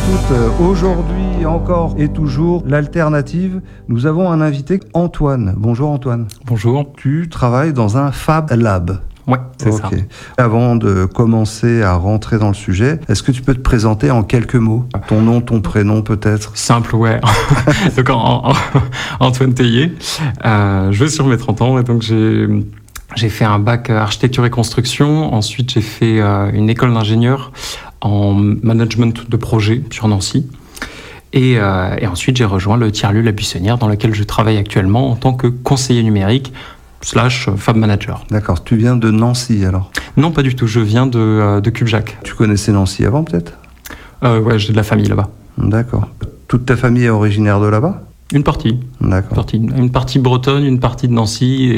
écoute aujourd'hui encore et toujours l'alternative. Nous avons un invité, Antoine. Bonjour Antoine. Bonjour. Tu travailles dans un Fab Lab. Ouais, c'est ça. Avant de commencer à rentrer dans le sujet, est-ce que tu peux te présenter en quelques mots? Ton nom, ton prénom peut-être? Simple, ouais. Donc Antoine Tellier. Je vais sur mes 30 ans et donc j'ai fait un bac architecture et construction. Ensuite, j'ai fait une école d'ingénieur en management de projet sur Nancy. Et ensuite, j'ai rejoint le tiers-lieu La Buissonnière dans lequel je travaille actuellement en tant que conseiller numérique / Fab Manager. D'accord. Tu viens de Nancy alors? Non, pas du tout. Je viens de Cubjac. Tu connaissais Nancy avant peut-être? Ouais, j'ai de la famille là-bas. D'accord. Toute ta famille est originaire de là-bas? Une partie. D'accord. Une partie bretonne, une partie de Nancy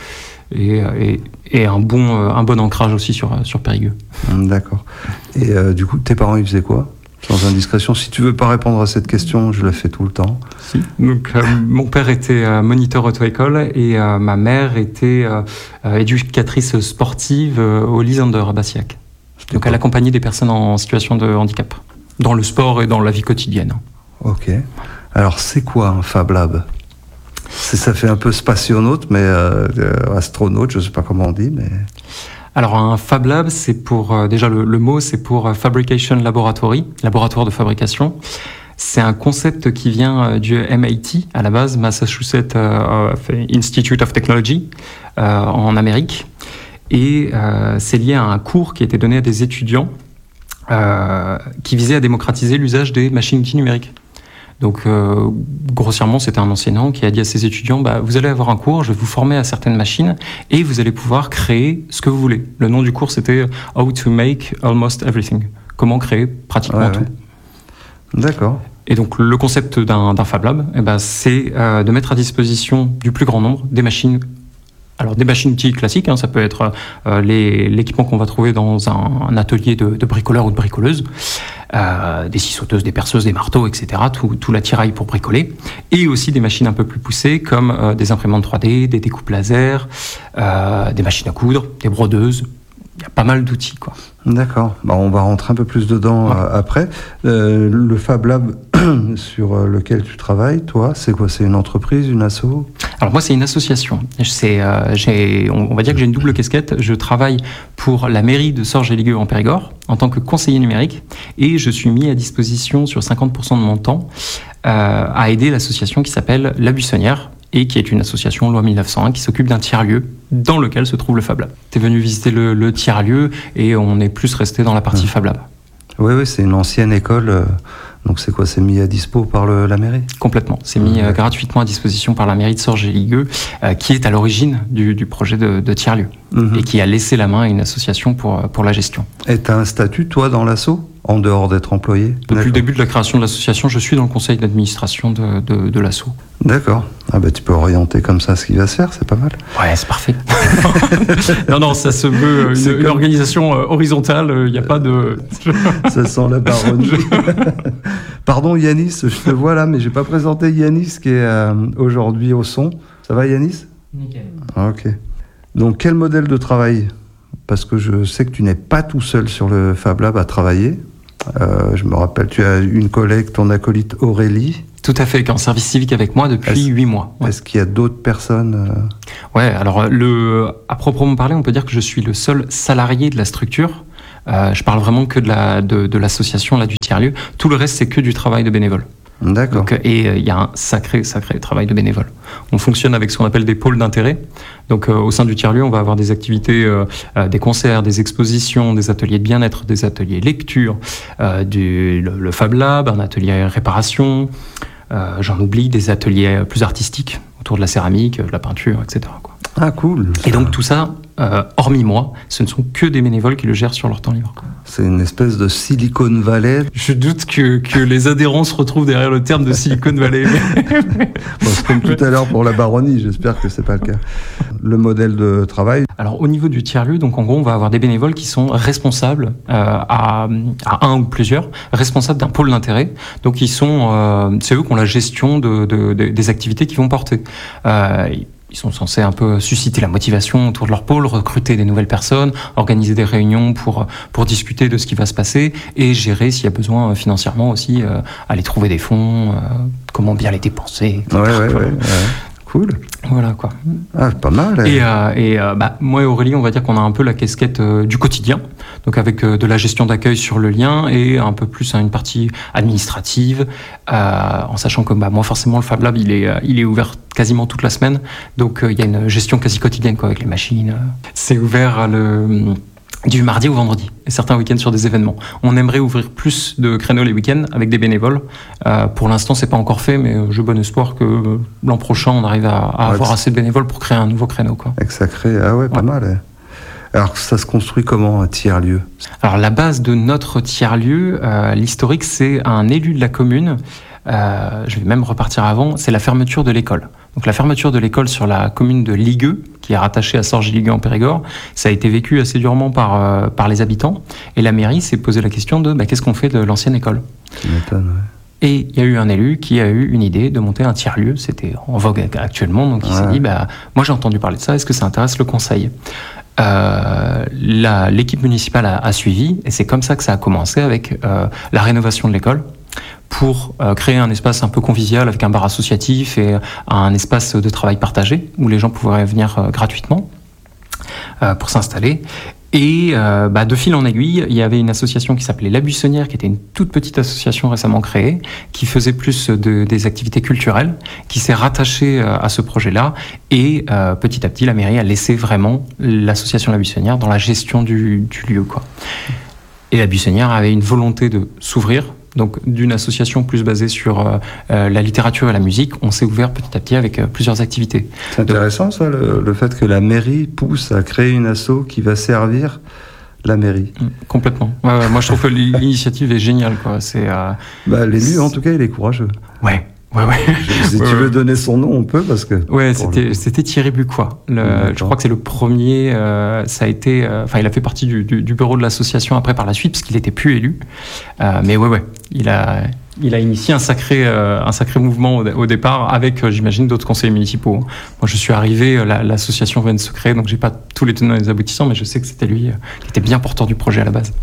et un bon ancrage aussi sur Périgueux. D'accord. Et du coup, tes parents, ils faisaient quoi? Sans indiscrétion, si tu veux pas répondre à cette question, je la fais tout le temps. Si. Donc, mon père était moniteur auto-école et ma mère était éducatrice sportive au Lysander à Bassillac. Donc, elle accompagnait des personnes en situation de handicap, dans le sport et dans la vie quotidienne. Ok. Alors, c'est quoi un Fab Lab? Ça fait un peu spationaute, mais astronaute, je sais pas comment on dit, mais... Alors un Fab Lab, c'est pour déjà le mot, c'est pour Fabrication Laboratory, laboratoire de fabrication. C'est un concept qui vient du MIT à la base, Massachusetts Institute of Technology en Amérique, et c'est lié à un cours qui a été donné à des étudiants qui visait à démocratiser l'usage des machines-outils numériques. Donc, grossièrement, c'était un enseignant qui a dit à ses étudiants, vous allez avoir un cours, je vais vous former à certaines machines et vous allez pouvoir créer ce que vous voulez. Le nom du cours, c'était How to make almost everything. Comment créer pratiquement tout. D'accord. Et donc, le concept d'un Fab Lab, c'est de mettre à disposition du plus grand nombre des machines. Alors, des machines-outils classiques, ça peut être l'équipement qu'on va trouver dans un atelier de bricoleur ou de bricoleuse, des scie sauteuses, des perceuses, des marteaux, etc., tout l'attirail pour bricoler, et aussi des machines un peu plus poussées, comme des imprimantes 3D, des découpes laser, des machines à coudre, des brodeuses. Il y a pas mal d'outils, quoi. D'accord. On va rentrer un peu plus dedans après. Le Fab Lab sur lequel tu travailles, toi, c'est quoi? C'est une entreprise, une asso? Alors moi, c'est une association. On va dire que j'ai une double casquette. Je travaille pour la mairie de Sorges-et-Ligueux en Périgord en tant que conseiller numérique et je suis mis à disposition sur 50% de mon temps à aider l'association qui s'appelle La Buissonnière et qui est une association loi 1901 qui s'occupe d'un tiers-lieu dans lequel se trouve le Fab Lab. Tu es venu visiter le tiers-lieu et on est plus resté dans la partie Fab Lab. Oui, c'est une ancienne école. Donc c'est quoi? C'est mis à dispo par la mairie? Complètement. C'est mis gratuitement à disposition par la mairie de Sorges-et-Ligueux, qui est à l'origine du projet de tiers-lieu et qui a laissé la main à une association pour la gestion. Et tu as un statut, toi, dans l'asso, en dehors d'être employé? Depuis le début de la création de l'association, je suis dans le conseil d'administration de l'asso. D'accord. Tu peux orienter comme ça ce qui va se faire, c'est pas mal. Ouais, c'est parfait. Non, ça se veut une organisation horizontale, il n'y a pas de... Ça sent la baronnie. Pardon Yanis, je te vois là, mais j'ai pas présenté Yanis qui est aujourd'hui au son. Ça va Yanis? Nickel. Ok. Donc quel modèle de travail? Parce que je sais que tu n'es pas tout seul sur le Fab Lab à travailler. Je me rappelle, tu as une collègue, ton acolyte Aurélie. Tout à fait, qui est en service civique avec moi depuis 8 mois. Ouais. Est-ce qu'il y a d'autres personnes Ouais, alors à proprement parler, on peut dire que je suis le seul salarié de la structure. Je parle vraiment que de l'association là, du tiers-lieu. Tout le reste, c'est que du travail de bénévole. D'accord. Et il y a un sacré travail de bénévole. On fonctionne avec ce qu'on appelle des pôles d'intérêt. Donc au sein du tiers-lieu, on va avoir des activités, des concerts, des expositions, des ateliers de bien-être, des ateliers lecture, le Fab Lab, un atelier réparation, j'en oublie, des ateliers plus artistiques autour de la céramique, de la peinture, etc. quoi. Ah cool. Et donc tout ça, hormis moi, ce ne sont que des bénévoles qui le gèrent sur leur temps libre. C'est une espèce de Silicon Valley. Je doute que les adhérents se retrouvent derrière le terme de Silicon Valley. C'est comme tout à l'heure pour la baronnie, j'espère que c'est pas le cas. Le modèle de travail. Alors au niveau du tiers-lieu, donc en gros on va avoir des bénévoles qui sont responsables à un ou plusieurs, responsables d'un pôle d'intérêt. Donc c'est eux qui ont la gestion des activités qu'ils vont porter. Ils sont censés un peu susciter la motivation autour de leur pôle, recruter des nouvelles personnes, organiser des réunions pour discuter de ce qui va se passer et gérer s'il y a besoin financièrement aussi, aller trouver des fonds, comment bien les dépenser, etc. Ouais. Cool. Voilà quoi. Ah, pas mal. Moi et Aurélie, on va dire qu'on a un peu la casquette du quotidien, donc avec de la gestion d'accueil sur le lien et un peu plus une partie administrative, en sachant que moi forcément le Fab Lab il est ouvert quasiment toute la semaine, donc il y a une gestion quasi quotidienne quoi, avec les machines. C'est ouvert du mardi au vendredi, et certains week-ends sur des événements. On aimerait ouvrir plus de créneaux les week-ends avec des bénévoles. Pour l'instant, c'est pas encore fait, mais j'ai bon espoir que l'an prochain, on arrive à avoir assez de bénévoles pour créer un nouveau créneau, quoi. Et que ça crée, pas mal. Alors, ça se construit comment, un tiers-lieu? Alors, la base de notre tiers-lieu, l'historique, c'est un élu de la commune. Je vais même repartir avant, c'est la fermeture de l'école. Donc la fermeture de l'école sur la commune de Ligueux, qui est rattachée à Sorges-et-Ligueux en Périgord, ça a été vécu assez durement par les habitants. Et la mairie s'est posé la question de qu'est-ce qu'on fait de l'ancienne école ? Tu m'étonnes, ouais. Et il y a eu un élu qui a eu une idée de monter un tiers-lieu. C'était en vogue actuellement, donc il s'est dit, moi j'ai entendu parler de ça, est-ce que ça intéresse le conseil ? L'équipe municipale a suivi, et c'est comme ça que ça a commencé avec la rénovation de l'école, pour créer un espace un peu convivial avec un bar associatif et un espace de travail partagé où les gens pourraient venir gratuitement pour s'installer. Et de fil en aiguille, il y avait une association qui s'appelait La Buissonnière, qui était une toute petite association récemment créée, qui faisait plus des activités culturelles, qui s'est rattachée à ce projet-là. Et petit à petit, la mairie a laissé vraiment l'association La Buissonnière dans la gestion du lieu, quoi. Et La Buissonnière avait une volonté de s'ouvrir. Donc, d'une association plus basée sur la littérature et la musique, on s'est ouvert petit à petit avec plusieurs activités. C'est intéressant, ça, le fait que la mairie pousse à créer une asso qui va servir la mairie. Complètement. Ouais, moi, je trouve que l'initiative est géniale, quoi. L'élu, en tout cas, il est courageux. Ouais. Si tu veux donner son nom, on peut, parce que... Ouais, c'était Thierry Bucois. Je crois que c'est le premier. Ça a été... il a fait partie du bureau de l'association après par la suite, parce qu'il n'était plus élu. Mais il a initié un sacré mouvement au départ, avec, j'imagine, d'autres conseillers municipaux. Moi, je suis arrivé, l'association venait de se créer, donc j'ai pas tous les tenants et les aboutissants, mais je sais que c'était lui qui était bien porteur du projet à la base.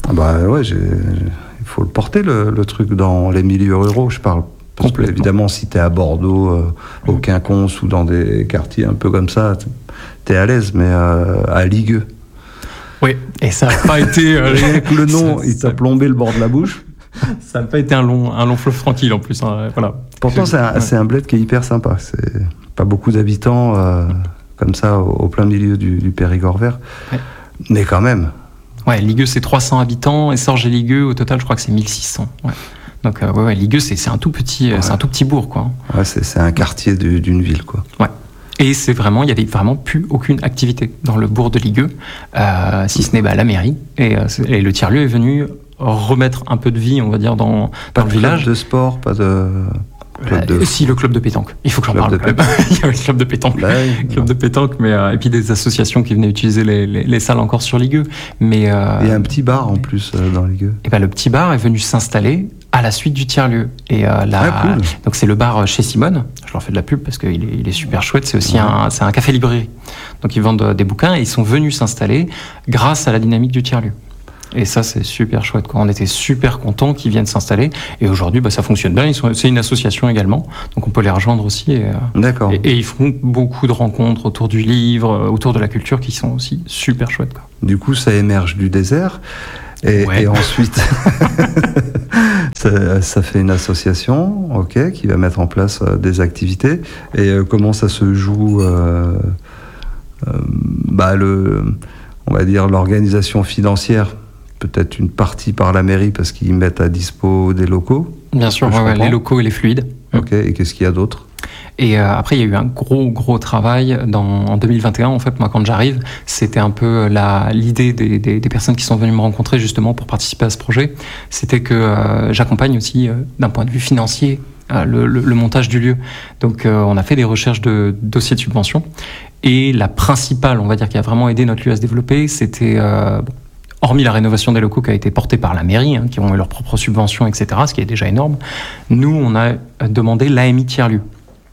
Il faut le porter, le truc, dans les milieux ruraux, je parle. Parce que, évidemment, si t'es à Bordeaux, au Quinconce ou dans des quartiers un peu comme ça, t'es à l'aise, mais à Ligueux. Oui, et ça n'a pas été... le nom, il t'a plombé le bord de la bouche. Ça n'a pas été un long fleuve tranquille, en plus. Voilà. Pourtant, c'est un bled qui est hyper sympa. C'est pas beaucoup d'habitants comme ça, au plein milieu du Périgord vert. Ouais. Mais quand même. Ouais, Ligueux, c'est 300 habitants, et Sorges-et-Ligueux, au total, je crois que c'est 1600. Ouais. Donc Ligueux, c'est un tout petit, c'est un tout petit bourg, quoi. Ouais, c'est un quartier d'une ville, quoi. Ouais. Et il y avait vraiment plus aucune activité dans le bourg de Ligueux, si ce n'est la mairie. Et le tiers-lieu est venu remettre un peu de vie, on va dire, dans le village. Pas de sport, pas de... Si, le club de pétanque. Il faut que j'en parle. Il y avait le club de pétanque. Club de pétanque, mais et puis des associations qui venaient utiliser les salles encore sur Ligueux. Mais il y a un petit bar en plus dans Ligueux. Et le petit bar est venu s'installer à la suite du tiers-lieu. Et cool. Donc c'est le bar chez Simone. Je leur fais de la pub parce qu'il est super chouette. C'est aussi un café-librairie. Donc ils vendent des bouquins et ils sont venus s'installer grâce à la dynamique du tiers-lieu. Et ça, c'est super chouette, quoi. On était super contents qu'ils viennent s'installer. Et aujourd'hui, ça fonctionne bien. C'est une association également. Donc, on peut les rejoindre aussi. D'accord. Et ils font beaucoup de rencontres autour du livre, autour de la culture, qui sont aussi super chouettes, quoi. Du coup, ça émerge du désert. Et ensuite, ça fait une association, qui va mettre en place des activités. Et comment ça se joue on va dire l'organisation financière, peut-être une partie par la mairie parce qu'ils mettent à dispo des locaux. Bien sûr, les locaux et les fluides. Ok, et qu'est-ce qu'il y a d'autre ? Et après, il y a eu un gros travail en 2021. En fait, moi, quand j'arrive, c'était un peu l'idée des personnes qui sont venues me rencontrer justement pour participer à ce projet. C'était que j'accompagne aussi, d'un point de vue financier, le montage du lieu. Donc, on a fait des recherches de dossiers de subvention. Et la principale, on va dire, qui a vraiment aidé notre lieu à se développer, c'était... hormis la rénovation des locaux qui a été portée par la mairie, qui ont eu leurs propres subventions, etc., ce qui est déjà énorme, nous, on a demandé l'AMI tiers-lieu.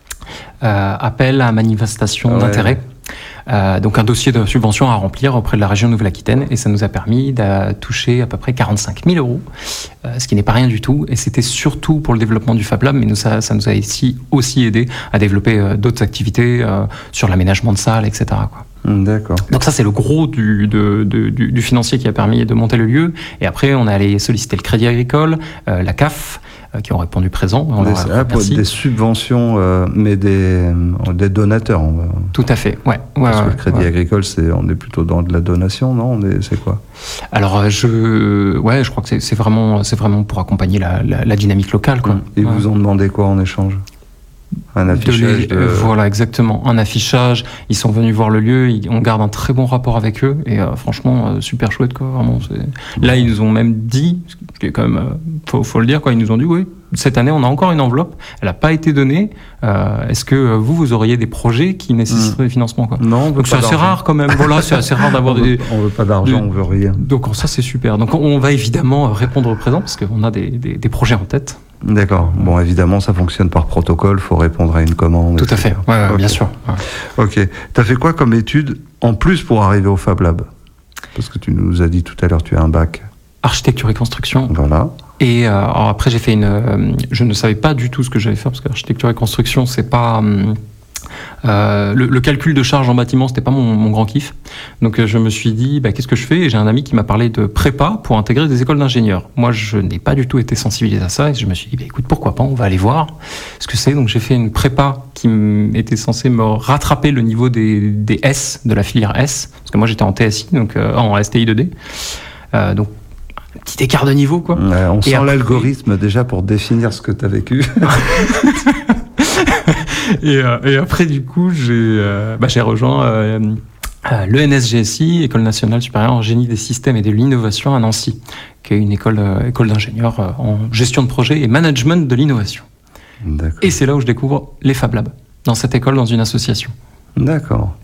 appel à manifestation d'intérêt. Donc un dossier de subvention à remplir auprès de la région Nouvelle-Aquitaine, et ça nous a permis de toucher à peu près 45 000 euros, ce qui n'est pas rien du tout, et c'était surtout pour le développement du Fab Lab, mais ça nous a aussi aidé à développer d'autres activités sur l'aménagement de salles, etc., quoi. D'accord. Donc ça, c'est le gros du financier qui a permis de monter le lieu. Et après, on est allé solliciter le Crédit Agricole, la CAF, qui ont répondu présent. Pour des subventions, mais des donateurs. Tout à fait, ouais. Parce que le Crédit Agricole, on est plutôt dans de la donation, non ? C'est quoi ? Alors, je crois que c'est vraiment pour accompagner la dynamique locale, quoi. Ils vous ont demandé quoi en échange ? Un affichage Voilà, exactement. Un affichage. Ils sont venus voir le lieu. On garde un très bon rapport avec eux. Et franchement, super chouette, quoi. Vraiment, là, ils nous ont même dit, ce qui est quand même, faut le dire, quoi. Ils nous ont dit, oui, cette année, on a encore une enveloppe. Elle n'a pas été donnée. Est-ce que vous auriez des projets qui nécessiteraient des financements, quoi ? Non, donc c'est assez rare quand même. Voilà, c'est assez rare d'avoir on veut pas d'argent, on veut rien. Donc ça, c'est super. Donc on va évidemment répondre au présent parce qu'on a des projets en tête. D'accord. Bon, évidemment, ça fonctionne par protocole. Il faut répondre à une commande. Tout à fait. Ouais, okay. Bien sûr. Ouais. Ok. Tu as fait quoi comme étude en plus pour arriver au Fab Lab ? Parce que tu nous as dit tout à l'heure, tu as un bac. Architecture et construction. Voilà. Et alors après, j'ai fait je ne savais pas du tout ce que j'allais faire parce que architecture et construction, c'est pas. Le calcul de charge en bâtiment, c'était pas mon grand kiff. Donc je me suis dit, qu'est-ce que je fais ? Et j'ai un ami qui m'a parlé de prépa pour intégrer des écoles d'ingénieurs. Moi, je n'ai pas du tout été sensibilisé à ça. Et je me suis dit, écoute, pourquoi pas ? On va aller voir ce que c'est. Donc j'ai fait une prépa qui était censée me rattraper le niveau des S, de la filière S. Parce que moi, j'étais en TSI, donc en STI 2D. Donc un petit écart de niveau, quoi. Ouais, on sent l'algorithme déjà pour définir ce que tu as vécu. Et après, du coup, j'ai rejoint l'ENSGSI, École nationale supérieure en génie des systèmes et de l'innovation à Nancy, qui est une école d'ingénieurs en gestion de projet et management de l'innovation. D'accord. Et c'est là où je découvre les Fab Labs, dans cette école, dans une association. D'accord.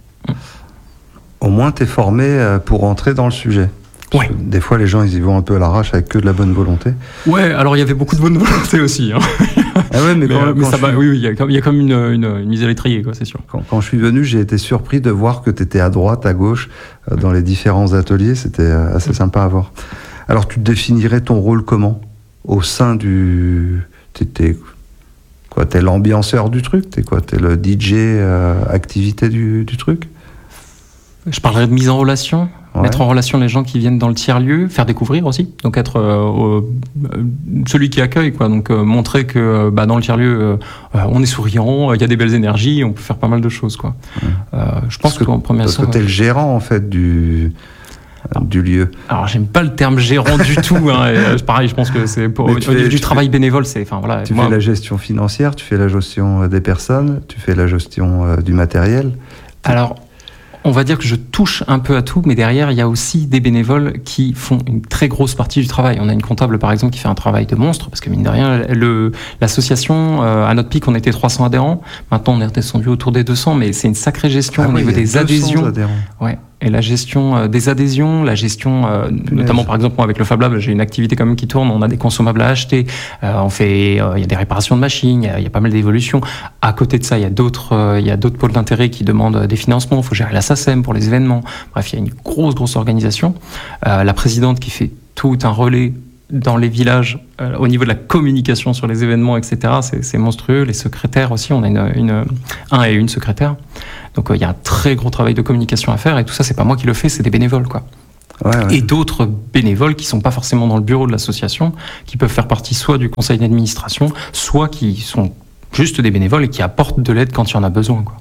Au moins, tu es formé pour entrer dans le sujet. Ouais. Des fois, les gens, ils y vont un peu à l'arrache avec que de la bonne volonté. Ouais, alors il y avait beaucoup de bonne volonté aussi. Hein. Ah ouais, mais ça va. Oui, il y a comme une mise à l'étrier, quoi, c'est sûr. Quand je suis venu, j'ai été surpris de voir que tu étais à droite, à gauche, dans les différents ateliers. C'était assez sympa à voir. Alors, tu définirais ton rôle comment ? Au sein du... T'es l'ambianceur du truc ? T'es le DJ activité du truc ? Je parlerais de mise en relation. Ouais. Mettre en relation les gens qui viennent dans le tiers-lieu, faire découvrir aussi, donc être celui qui accueille, quoi. Donc montrer que dans le tiers-lieu, on est souriant, il y a des belles énergies, on peut faire pas mal de choses, quoi. Je pense qu'en première parce que t'es le gérant en fait du lieu. Alors j'aime pas le terme gérant du tout. Hein, pareil, je pense que c'est pour du travail bénévole, c'est voilà. Tu fais la gestion financière, tu fais la gestion des personnes, tu fais la gestion du matériel. Alors. On va dire que je touche un peu à tout, mais derrière, il y a aussi des bénévoles qui font une très grosse partie du travail. On a une comptable, par exemple, qui fait un travail de monstre, parce que mine de rien, l'association, à notre pic, on était 300 adhérents. Maintenant, on est descendu autour des 200, mais c'est une sacrée gestion au niveau des adhésions. Ouais. Et la gestion des adhésions, la gestion, notamment par exemple moi avec le Fab Lab, j'ai une activité quand même qui tourne, on a des consommables à acheter, il y a des réparations de machines, il y a pas mal d'évolutions. À côté de ça, il y a d'autres pôles d'intérêt qui demandent des financements, il faut gérer la SACEM pour les événements. Bref, il y a une grosse organisation. La présidente qui fait tout un relais dans les villages, au niveau de la communication sur les événements, etc., c'est monstrueux. Les secrétaires aussi, on a un et une secrétaire. Donc il y a un très gros travail de communication à faire, et tout ça, c'est pas moi qui le fais, c'est des bénévoles, quoi. Ouais. Et d'autres bénévoles qui sont pas forcément dans le bureau de l'association, qui peuvent faire partie soit du conseil d'administration, soit qui sont juste des bénévoles et qui apportent de l'aide quand il y en a besoin, quoi.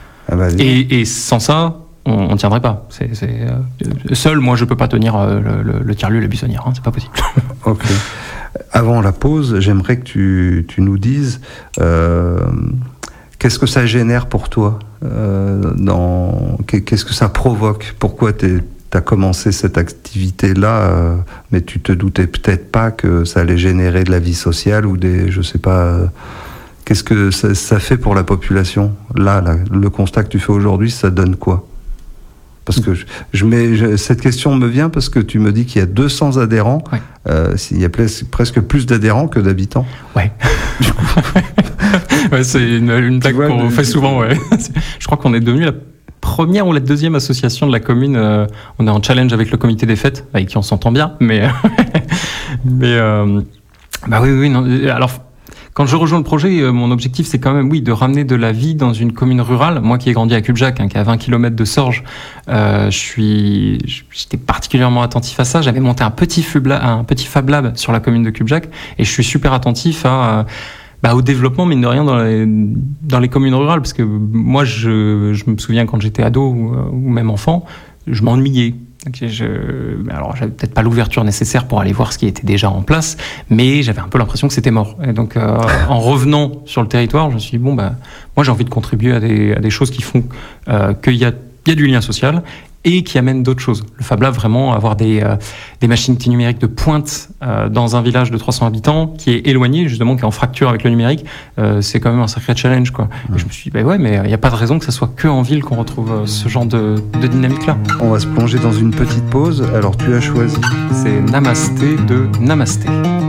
Et sans ça, on tiendrait pas. Seul, moi, je peux pas tenir le tiers-lieu, la buissonnière, hein, c'est pas possible. Ok. Avant la pause, j'aimerais que tu nous dises qu'est-ce que ça génère pour toi, qu'est-ce que ça provoque, pourquoi t'as commencé cette activité-là, mais tu te doutais peut-être pas que ça allait générer de la vie sociale ou je sais pas. Qu'est-ce que ça fait pour la population ? Là, le constat que tu fais aujourd'hui, ça donne quoi ? Parce que cette question me vient parce que tu me dis qu'il y a 200 adhérents. Ouais. Il y a presque plus d'adhérents que d'habitants. Ouais. Du coup, Ouais, c'est une blague qu'on fait souvent, ouais. Je crois qu'on est devenu la première ou la deuxième association de la commune. On est en challenge avec le comité des fêtes, avec qui on s'entend bien, mais bah oui, non. Alors, quand je rejoins le projet, mon objectif, c'est quand même, oui, de ramener de la vie dans une commune rurale. Moi qui ai grandi à Cubjac, qui est à 20 km de Sorges, j'étais particulièrement attentif à ça. J'avais monté un petit Fab Lab sur la commune de Cubjac, et je suis super attentif au développement, mine de rien, dans les communes rurales, parce que moi, je me souviens quand j'étais ado ou même enfant, je m'ennuyais. Alors, j'avais peut-être pas l'ouverture nécessaire pour aller voir ce qui était déjà en place, mais j'avais un peu l'impression que c'était mort. Et donc, en revenant sur le territoire, je me suis dit, moi, j'ai envie de contribuer à des choses qui font qu'il y a du lien social et qui amènent d'autres choses. Le Fab Lab, vraiment, avoir des machines numériques de pointe dans un village de 300 habitants qui est éloigné, justement, qui est en fracture avec le numérique, c'est quand même un sacré challenge, quoi. Et je me suis dit, mais il n'y a pas de raison que ça soit que en ville qu'on retrouve ce genre de dynamique-là. On va se plonger dans une petite pause. Alors, tu as choisi. C'est Namasté de Namasté.